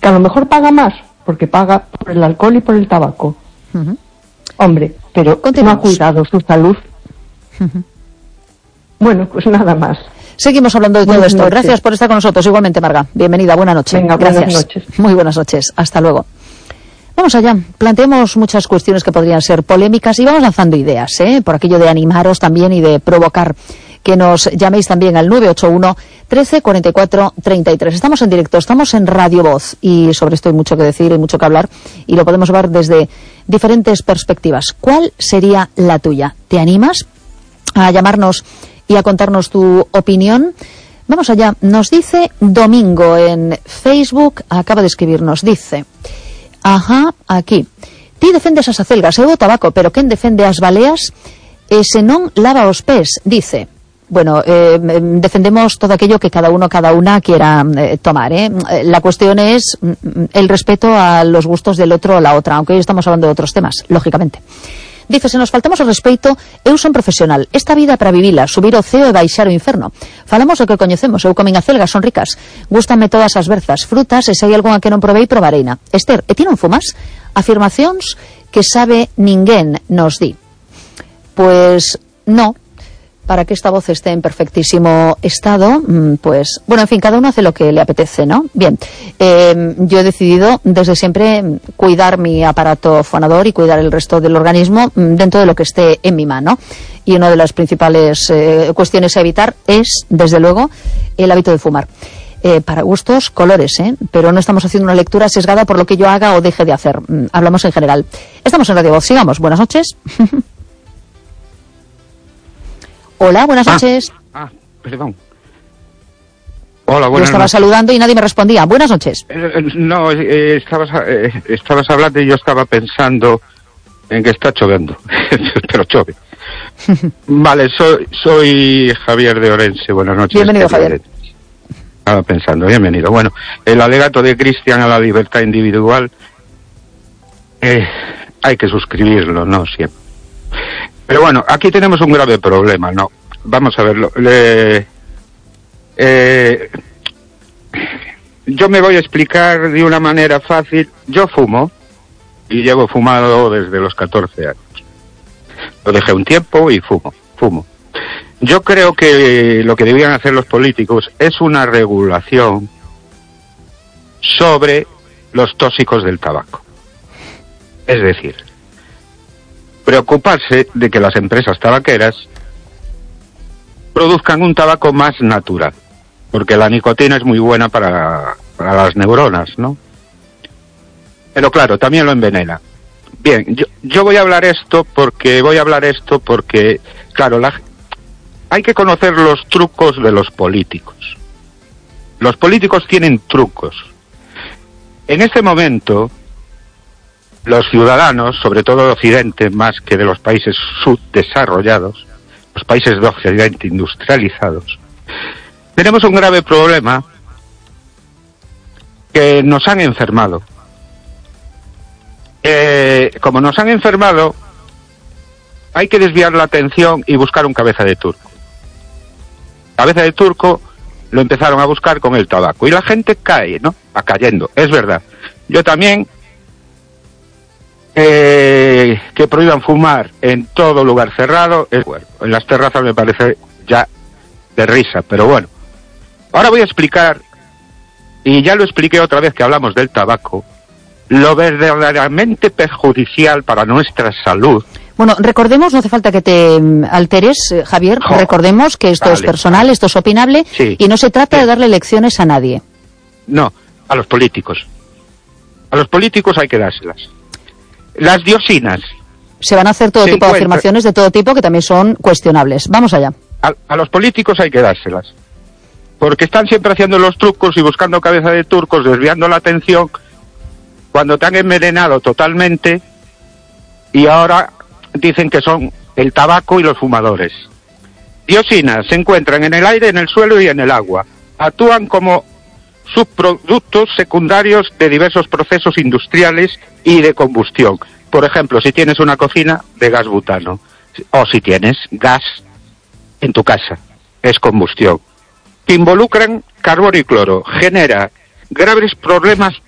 a lo mejor paga más, porque paga por el alcohol y por el tabaco. Hombre, pero no ha cuidado su salud. Bueno, pues nada más. Seguimos hablando de todo esto. Gracias por estar con nosotros. Igualmente, Marga. Bienvenida, buena noche. Venga, gracias. Buenas noches. Muy buenas noches. Hasta luego. Vamos allá. Planteemos muchas cuestiones que podrían ser polémicas y vamos lanzando ideas, por aquello de animaros también y de provocar. Que nos llaméis también al 981 13 44 33. Estamos en directo, estamos en Radio Voz y sobre esto hay mucho que decir, hay mucho que hablar y lo podemos ver desde diferentes perspectivas. ¿Cuál sería la tuya? ¿Te animas a llamarnos y a contarnos tu opinión? Vamos allá. Nos dice Domingo en Facebook, acaba de escribirnos, dice: aquí. Ti defendes as acelgas, eu o tabaco, pero quen defende as baleas e se non lava os pés, dice. Bueno, defendemos todo aquello que cada uno, cada una quiera tomar, La cuestión es el respeto a los gustos del otro o la otra, aunque hoy estamos hablando de otros temas, lógicamente. Dice, se nos faltamos o respeito, eu son profesional, esta vida para vivila, subir o ceo e baixar o inferno. Falamos o que coñecemos, eu comen acelgas, son ricas, gústanme todas as berzas, frutas, e se hai algunha que non provei, provareina. Esther, e ti non fumas? Afirmacións que sabe ninguén nos di. Pues no. Para que esta voz esté en perfectísimo estado, pues, bueno, en fin, cada uno hace lo que le apetece, ¿no? Bien, yo he decidido desde siempre cuidar mi aparato fonador y cuidar el resto del organismo dentro de lo que esté en mi mano. Y una de las principales cuestiones a evitar es, desde luego, el hábito de fumar. Para gustos, colores, pero no estamos haciendo una lectura sesgada por lo que yo haga o deje de hacer. Hablamos en general. Estamos en Radio Voz, sigamos. Buenas noches. Hola, buenas noches. Perdón. Hola, buenas noches. Yo estaba saludando y nadie me respondía. Buenas noches. No, estabas hablando y yo estaba pensando en que está lloviendo, pero chove. Vale, soy Javier de Orense. Buenas noches. Bienvenido, Javier. Estaba pensando, bienvenido. Bueno, el alegato de Cristian a la libertad individual hay que suscribirlo, ¿no? Siempre. Pero bueno, aquí tenemos un grave problema, ¿no? Vamos a verlo. Yo me voy a explicar de una manera fácil. Yo fumo y llevo fumado desde los 14 años. Lo dejé un tiempo y fumo. Yo creo que lo que debían hacer los políticos es una regulación sobre los tóxicos del tabaco. Es decir, preocuparse de que las empresas tabaqueras produzcan un tabaco más natural, porque la nicotina es muy buena para las neuronas, ¿no? Pero claro, también lo envenena. Bien, yo voy a hablar esto porque, claro, hay que conocer los trucos de los políticos. Los políticos tienen trucos. En este momento, los ciudadanos, sobre todo de Occidente, más que de los países subdesarrollados, los países de Occidente industrializados, tenemos un grave problema que nos han enfermado. Como nos han enfermado, hay que desviar la atención y buscar un cabeza de turco. Cabeza de turco lo empezaron a buscar con el tabaco. Y la gente cae, ¿no? Va cayendo, es verdad. Yo también... que prohíban fumar en todo lugar cerrado, en las terrazas me parece ya de risa, pero bueno. Ahora voy a explicar, y ya lo expliqué otra vez que hablamos del tabaco, lo verdaderamente perjudicial para nuestra salud. Bueno, recordemos, no hace falta que te alteres, Javier, recordemos que esto es personal, esto es opinable, y no se trata de darle lecciones a nadie. No, a los políticos. A los políticos hay que dárselas. Las dioxinas. Se van a hacer todo tipo de afirmaciones de todo tipo que también son cuestionables. Vamos allá. A los políticos hay que dárselas. Porque están siempre haciendo los trucos y buscando cabeza de turcos, desviando la atención, cuando te han envenenado totalmente, y ahora dicen que son el tabaco y los fumadores. Dioxinas se encuentran en el aire, en el suelo y en el agua. Actúan como subproductos secundarios de diversos procesos industriales y de combustión. Por ejemplo, si tienes una cocina de gas butano, o si tienes gas en tu casa, es combustión. Que involucran carbono y cloro, genera graves problemas